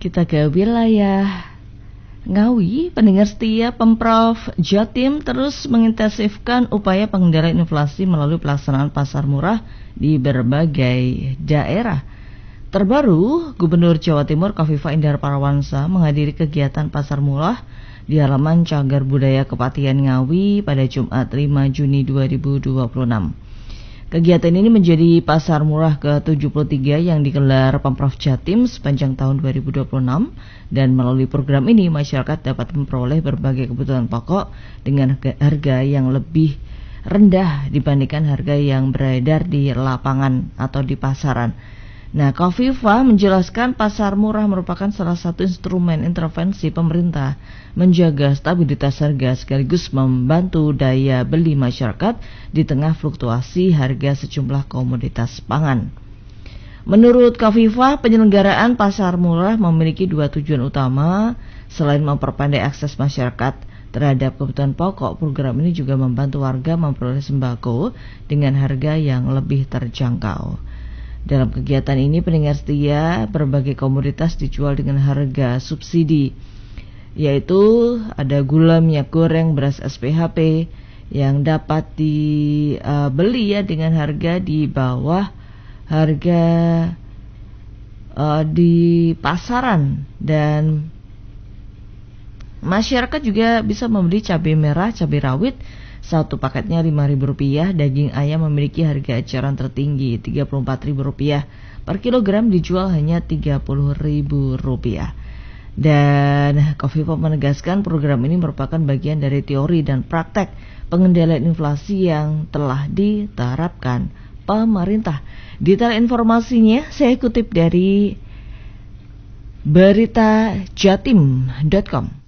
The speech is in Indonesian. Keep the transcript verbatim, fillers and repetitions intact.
Kita ke wilayah Ngawi. Pendengar setia, Pemprov Jatim terus mengintensifkan upaya pengendalian inflasi melalui pelaksanaan pasar murah di berbagai daerah. Terbaru, Gubernur Jawa Timur Khofifah Indar Parawansa menghadiri kegiatan pasar murah di halaman Cagar Budaya Kepatihan Ngawi pada Jumat lima Juni dua ribu dua puluh enam. Kegiatan ini menjadi pasar murah ke tujuh puluh tiga yang digelar Pemprov Jatim sepanjang tahun dua ribu dua puluh enam, dan melalui program ini masyarakat dapat memperoleh berbagai kebutuhan pokok dengan harga yang lebih rendah dibandingkan harga yang beredar di lapangan atau di pasaran. Nah, Khofifah menjelaskan pasar murah merupakan salah satu instrumen intervensi pemerintah menjaga stabilitas harga sekaligus membantu daya beli masyarakat di tengah fluktuasi harga sejumlah komoditas pangan. Menurut Khofifah, penyelenggaraan pasar murah memiliki dua tujuan utama. Selain memperpendek akses masyarakat terhadap kebutuhan pokok, program ini juga membantu warga memperoleh sembako dengan harga yang lebih terjangkau. Dalam kegiatan ini, pendengar setia, berbagai komoditas dijual dengan harga subsidi, yaitu ada gula, minyak goreng, beras S P H P yang dapat dibeli ya dengan harga di bawah harga uh, di pasaran, dan masyarakat juga bisa membeli cabai merah, cabai rawit. Satu paketnya lima ribu rupiah, daging ayam memiliki harga eceran tertinggi tiga puluh empat ribu rupiah per kilogram, dijual hanya tiga puluh ribu rupiah. Dan Khofifah menegaskan program ini merupakan bagian dari teori dan praktek pengendalian inflasi yang telah diterapkan pemerintah. Detail informasinya saya kutip dari berita jatim dot com.